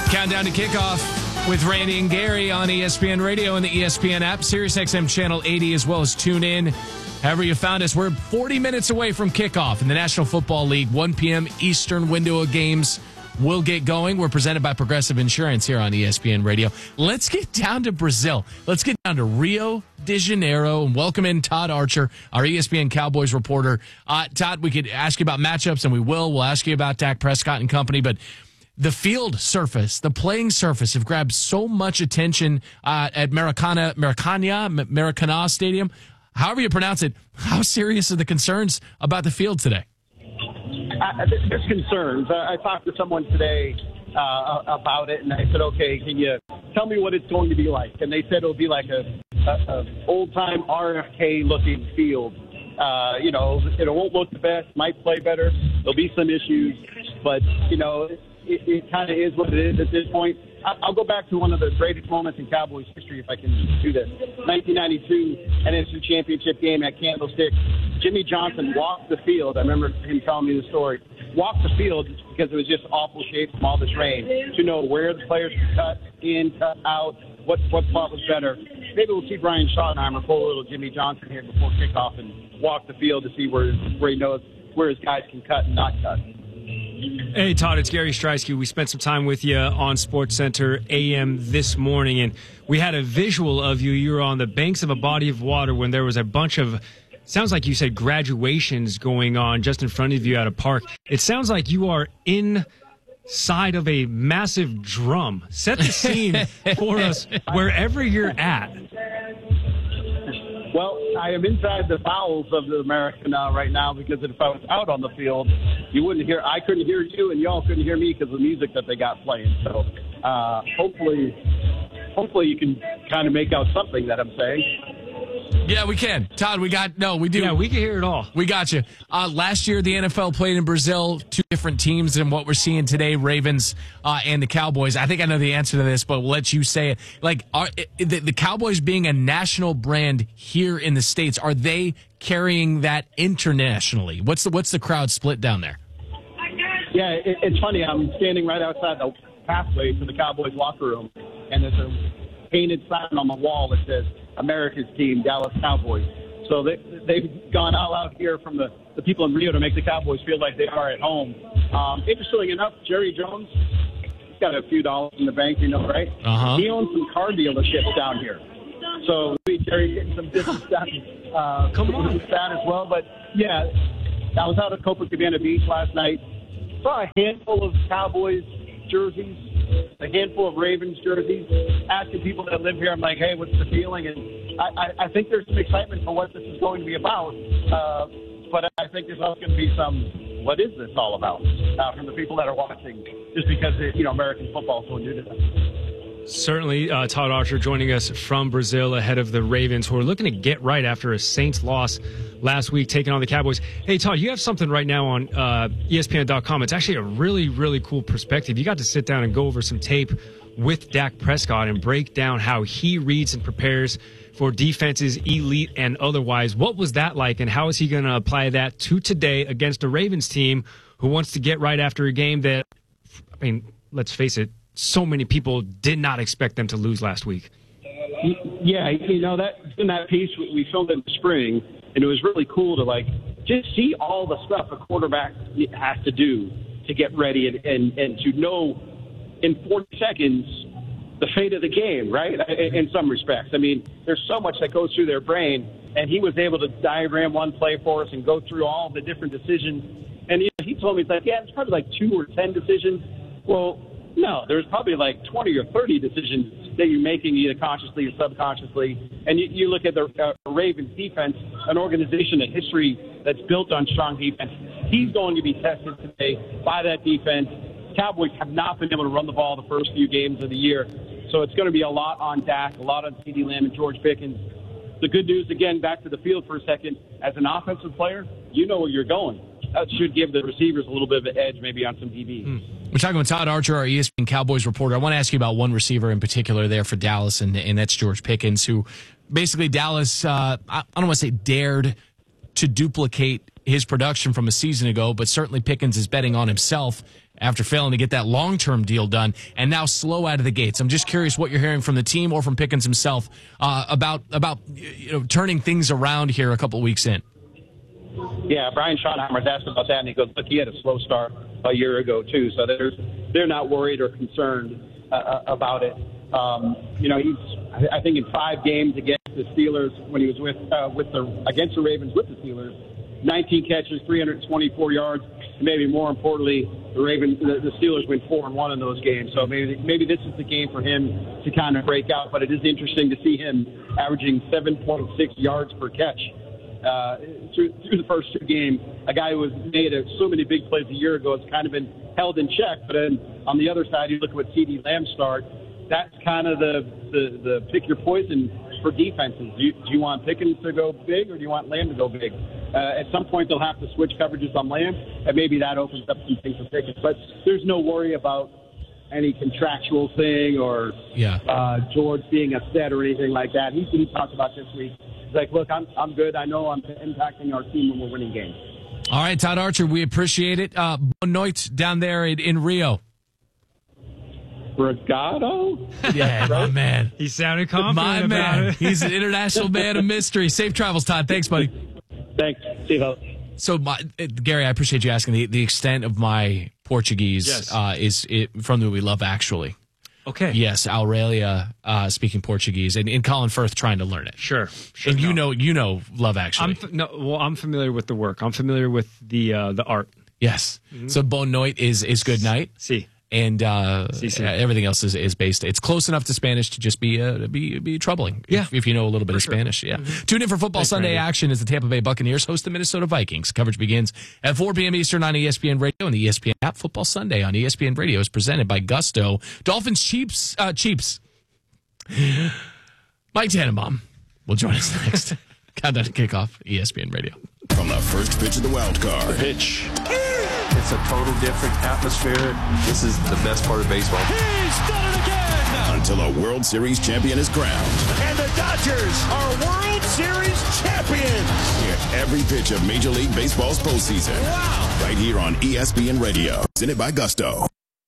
Countdown to kickoff with Randy and Gary on ESPN Radio and the ESPN app, SiriusXM Channel 80, as well as tune in. However you found us, we're 40 minutes away from kickoff in the National Football League. 1 p.m. Eastern window of games will get going. We're presented by Progressive Insurance here on ESPN Radio. Let's get down to Brazil. Let's get down to Rio de Janeiro and welcome in Todd Archer, our ESPN Cowboys reporter. Todd, we could ask you about matchups, and we will. We'll ask you about Dak Prescott and company, but the field surface, the playing surface have grabbed so much attention at Maracana Stadium. However you pronounce it, how serious are the concerns about the field today? There's concerns. I talked to someone today about it, and I said, okay, can you tell me what it's going to be like? And they said it'll be like a old-time RFK-looking field. It won't look the best, might play better. There'll be some issues, but, it kind of is what it is at this point. I'll go back to one of the greatest moments in Cowboys history, if I can do this. 1992 NFC Championship game at Candlestick. Jimmy Johnson walked the field. I remember him telling me the story. Walked the field because it was just awful shape from all this rain, to know where the players could cut in, cut out, what spot was better. Maybe we'll see Brian Schottenheimer pull a little Jimmy Johnson here before kickoff and walk the field to see where he knows where his guys can cut and not cut. Hey, Todd, it's Gary Streisky. We spent some time with you on SportsCenter AM this morning, and we had a visual of you. You were on the banks of a body of water when there was a bunch of, sounds like you said, graduations going on just in front of you at a park. It sounds like you are inside of a massive drum. Set the scene for us wherever you're at. Well, I am inside the bowels of the Maracana right now because if I was out on the field, I couldn't hear you and y'all couldn't hear me because of the music that they got playing. So hopefully you can kind of make out something that I'm saying. Yeah, we can. Todd, we do. Yeah, we can hear it all. We got you. Last year, the NFL played in Brazil, two different teams than what we're seeing today, Ravens and the Cowboys. I think I know the answer to this, but we'll let you say it. Like, the Cowboys being a national brand here in the States, are they carrying that internationally? What's the crowd split down there? Yeah, it's funny. I'm standing right outside the pathway to the Cowboys locker room, and there's a painted sign on the wall that says, America's team, Dallas Cowboys. So they've gone all out here from the people in Rio to make the Cowboys feel like they are at home. Interestingly enough, Jerry Jones, he's got a few dollars in the bank, right? Uh-huh. He owns some car dealerships down here. So maybe Jerry's getting some business down, Come on. as well. But, yeah, I was out at Copacabana Beach last night. Saw a handful of Cowboys jerseys, a handful of Ravens jerseys, asking people that live here, I'm like, hey, what's the feeling? And I think there's some excitement for what this is going to be about. But I think there's also going to be some, what is this all about, from the people that are watching, just because, American football is so new to them. Certainly, Todd Archer joining us from Brazil ahead of the Ravens, who are looking to get right after a Saints loss last week, taking on the Cowboys. Hey, Todd, you have something right now on ESPN.com. It's actually a really, really cool perspective. You got to sit down and go over some tape with Dak Prescott and break down how he reads and prepares for defenses, elite and otherwise. What was that like, and how is he going to apply that to today against a Ravens team who wants to get right after a game that, let's face it, so many people did not expect them to lose last week? Yeah, that piece we filmed in the spring, and it was really cool to just see all the stuff a quarterback has to do to get ready and to know in 40 seconds the fate of the game, right? In some respects. There's so much that goes through their brain, and he was able to diagram one play for us and go through all the different decisions. And he told me, it's probably 2 or 10 decisions. Well, no, there's probably 20 or 30 decisions that you're making either consciously or subconsciously. And you look at the Ravens defense, an organization, a history that's built on strong defense. He's going to be tested today by that defense. Cowboys have not been able to run the ball the first few games of the year. So it's going to be a lot on Dak, a lot on CeeDee Lamb and George Pickens. The good news, again, back to the field for a second, as an offensive player, you know where you're going. That should give the receivers a little bit of an edge maybe on some DBs. We're talking with Todd Archer, our ESPN Cowboys reporter. I want to ask you about one receiver in particular there for Dallas, and that's George Pickens, who basically Dallas, I don't want to say dared to duplicate his production from a season ago, but certainly Pickens is betting on himself after failing to get that long-term deal done, and now slow out of the gates. I'm just curious what you're hearing from the team or from Pickens himself about turning things around here a couple weeks in. Yeah, Brian Schottenheimer's asked about that, and he goes, look, he had a slow start a year ago, too, so they're not worried or concerned about it. I think in 5 games against the Steelers, when he was against the Ravens with the Steelers, 19 catches, 324 yards, and maybe more importantly, the Steelers went 4-1 in those games. So maybe this is the game for him to kind of break out. But it is interesting to see him averaging 7.6 yards per catch through the first 2 games. A guy who was made so many big plays a year ago has kind of been held in check. But then on the other side, you look at what CeeDee Lamb start. That's kind of the pick your poison for defenses. Do you want Pickens to go big, or do you want Lamb to go big? At some point, they'll have to switch coverages on Lamb, and maybe that opens up some things for Pickens. But there's no worry about any contractual thing or George being upset or anything like that. He talked about this week. He's like, look, I'm good. I know I'm impacting our team when we're winning games. All right, Todd Archer, we appreciate it. Benoit down there in Rio. Brigado? Yeah, my man. He sounded confident about it. He's an international man of mystery. Safe travels, Todd. Thanks, buddy. Thanks. See you, folks. So, Gary, I appreciate you asking. The extent of my Portuguese is from the We Love Actually. Okay. Yes, Aurelia speaking Portuguese, and Colin Firth trying to learn it. Sure. And you know Love Actually. I'm familiar with the work. I'm familiar with the art. Yes. Mm-hmm. So Benoit is good night. See. And everything else is based. It's close enough to Spanish to just be troubling. If you know a little bit of Spanish. Yeah. Mm-hmm. Tune in for Football Sunday action as the Tampa Bay Buccaneers host the Minnesota Vikings. Coverage begins at 4 p.m. Eastern on ESPN Radio and the ESPN app. Football Sunday on ESPN Radio is presented by Gusto. Dolphins Chiefs. Mike Tannenbaum will join us next. Countdown to kickoff. ESPN Radio. From the first pitch of the wild card. Pitch. It's a total different atmosphere. This is the best part of baseball. He's done it again! Until a World Series champion is crowned. And the Dodgers are World Series champions! Hear every pitch of Major League Baseball's postseason. Wow! Right here on ESPN Radio. Presented by Gusto.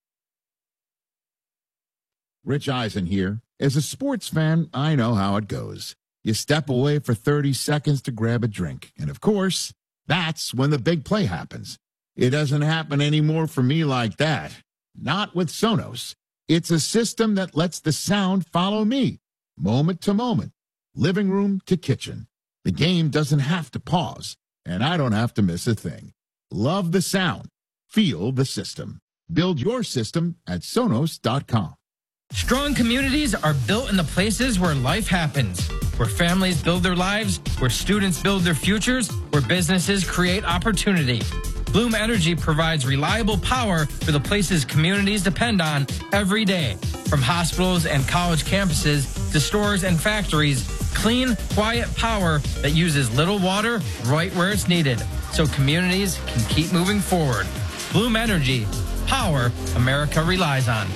Rich Eisen here. As a sports fan, I know how it goes. You step away for 30 seconds to grab a drink. And of course, that's when the big play happens. It doesn't happen anymore for me like that. Not with Sonos. It's a system that lets the sound follow me, moment to moment, living room to kitchen. The game doesn't have to pause, and I don't have to miss a thing. Love the sound. Feel the system. Build your system at Sonos.com. Strong communities are built in the places where life happens, where families build their lives, where students build their futures, where businesses create opportunity. Bloom Energy provides reliable power for the places communities depend on every day. From hospitals and college campuses to stores and factories, clean, quiet power that uses little water right where it's needed, so communities can keep moving forward. Bloom Energy, power America relies on.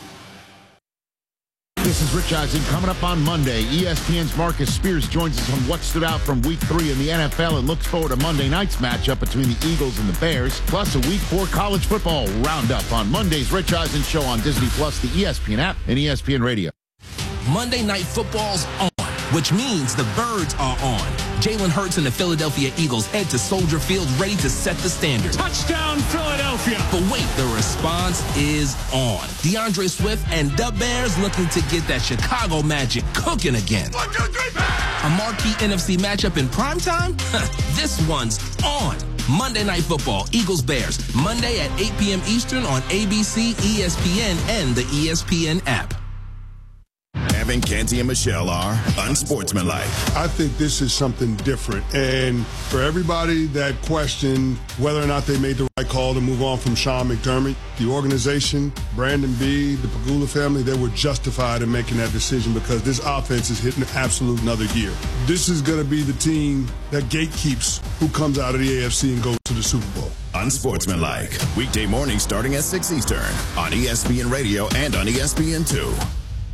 This is Rich Eisen. Coming up on Monday, ESPN's Marcus Spears joins us on what stood out from Week 3 in the NFL and looks forward to Monday night's matchup between the Eagles and the Bears, plus a Week 4 college football roundup on Monday's Rich Eisen Show on Disney+, the ESPN app, and ESPN Radio. Monday Night Football's on, which means the Birds are on. Jalen Hurts and the Philadelphia Eagles head to Soldier Field ready to set the standard. Touchdown, Philadelphia! But wait, the response is on. DeAndre Swift and the Bears looking to get that Chicago magic cooking again. 1, 2, 3, bang! A marquee NFC matchup in primetime? This one's on. Monday Night Football, Eagles-Bears, Monday at 8 p.m. Eastern on ABC, ESPN, and the ESPN app. Evan, Canty, and Michelle are unsportsmanlike. I think this is something different. And for everybody that questioned whether or not they made the right call to move on from Sean McDermott, the organization, Brandon B., the Pagula family, they were justified in making that decision because this offense is hitting absolute another gear. This is going to be the team that gatekeeps who comes out of the AFC and goes to the Super Bowl. Unsportsmanlike. Weekday mornings starting at 6 Eastern on ESPN Radio and on ESPN2.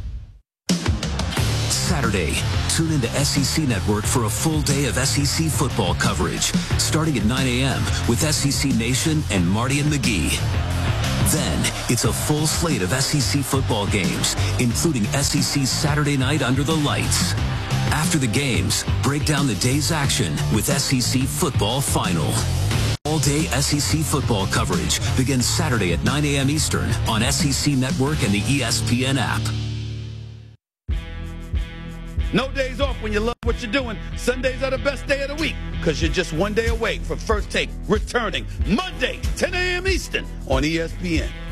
Saturday, tune into SEC Network for a full day of SEC football coverage, starting at 9 a.m. with SEC Nation and Marty and McGee. Then, it's a full slate of SEC football games, including SEC Saturday night under the lights. After the games, break down the day's action with SEC Football Final. All-day SEC football coverage begins Saturday at 9 a.m. Eastern on SEC Network and the ESPN app. No days off when you love what you're doing. Sundays are the best day of the week because you're just one day away from First Take returning Monday, 10 a.m. Eastern on ESPN.